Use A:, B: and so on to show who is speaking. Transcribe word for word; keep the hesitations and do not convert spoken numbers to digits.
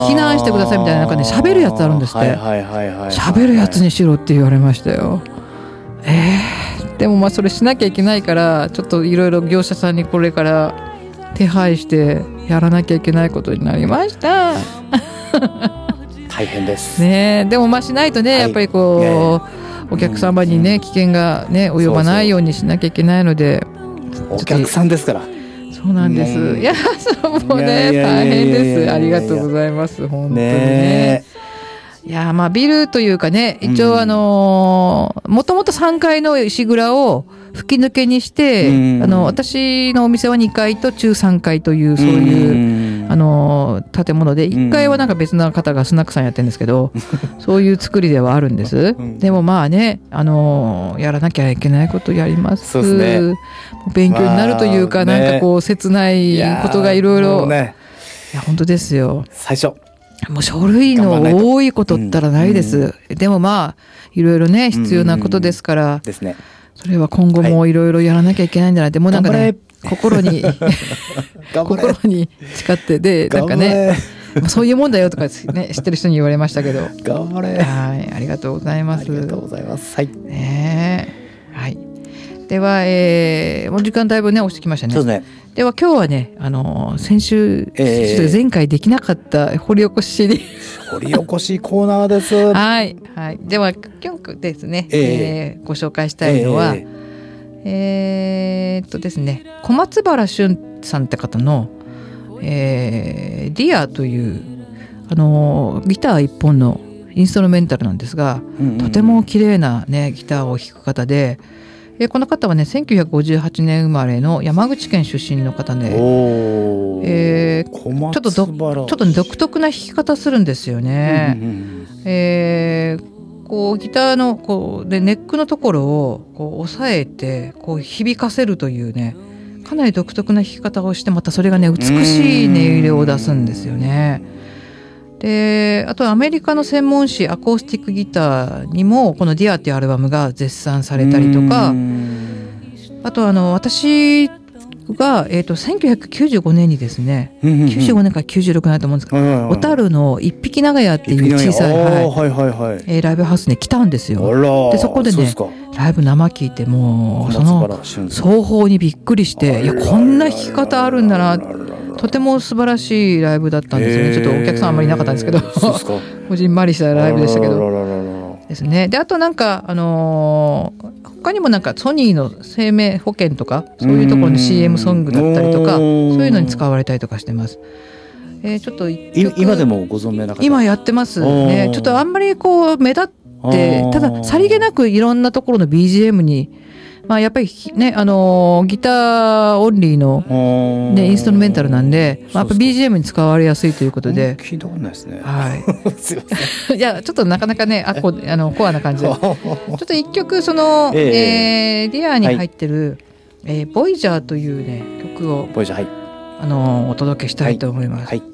A: 避難してくださいみたいな、なんかね喋るやつあるんですって。喋るやつにしろって言われましたよ。えー、でもまあそれしなきゃいけないから、ちょっといろいろ業者さんにこれから手配してやらなきゃいけないことになりました
B: 大変です
A: ね。でもまあしないとね、はい、やっぱりこう、ね、お客様にね、うん、危険がね及ばないようにしなきゃいけないので、
B: そうそうお客さんですから。
A: そうなんです、ね、いやそうもうね大変です。ありがとうございます。本当にね。ねいやまあビルというかね、一応あのー、もともとさんがいの石蔵を吹き抜けにして、うん、あの私のお店はにかいと中さんかいというそういう、うん、あの建物で、いっかいはなんか別な方がスナックさんやってるんですけど、うん、そういう作りではあるんです、うん、でもまあね、あのやらなきゃいけないことやります。そうですね、勉強になるというか、まあね、なんかこう切ないことがいろいろ、いや本当ですよ。
B: 最初
A: もう書類の多いことったらないです、うんうん、でもまあいろいろね必要なことですから、うんうんですね、それは今後もいろいろやらなきゃいけないんじゃないって、もうなんかね心に心に誓ってで、なんかねまあそういうもんだよとか、ね、知ってる人に言われましたけど、
B: 頑張れ。
A: はい、ありがとうございます。
B: ありがとうございます。はい。
A: ねはい。では、えー、もう時間だいぶね押してきましたね。
B: そうですね。
A: では今日はね、あのー、先週、えー、前回できなかった掘り起こしに
B: 掘り起こしコーナーです。
A: はいはい。では今日ですね、えーえー、ご紹介したいのは、えー、えー、っとですね、小松原俊さんって方の、えー、ディアというあのー、ギター一本のインストルメンタルなんですが、うんうん、とても綺麗なねギターを弾く方で。えー、この方はねせんきゅうひゃくごじゅうはちねん生まれの山口県出身の方で、えー、ちょっとどちょっと、ね、独特な弾き方するんですよね、うんうん、えー、こうギターのこうでネックのところをこう押さえてこう響かせるというね、かなり独特な弾き方をして、またそれがね美しい音色を出すんですよね。であとアメリカの専門誌アコースティックギターにもこのディアっていうアルバムが絶賛されたりとか、あとあの私が、えー、とせんきゅうひゃくきゅうじゅうごねんにですね、きゅうじゅうごねんからきゅうじゅうろくねんだと思うんですけど、はいはいはい、小樽の一匹長屋っていう小さい、はいはいはいえー、ライブハウスに来たんですよ。でそこでねライブ生聴いて、もうその奏法にびっくりして、いやこんな弾き方あるんだな、とても素晴らしいライブだったんですよね。ちょっとお客さんあんまりいなかったんですけどこじんまりしたライブでしたけどですね。であとなんかあのー、他にもなんかソニーの生命保険とかそういうところの シーエム ソングだったりとか、そういうのに使われたりとかしてます。えー、ちょっと
B: 今でもご存命な方
A: 今やってますね。ちょっとあんまりこう目立って、たださりげなくいろんなところの ビージーエム に、まあ、やっぱりね、あのー、ギターオンリーの、ね、インストルメンタルなんで、まあ、やっぱ ビージーエム に使われやすいということで。
B: 聞いたことないですね。
A: はい。いや、ちょっとなかなかね、あこあのコアな感じで。ちょっと一曲、その、えーえー、ディアに入ってる、はいえー、ボイジャーというね、曲を、
B: ボイジャー、はい、
A: あのー、お届けしたいと思います。はいはい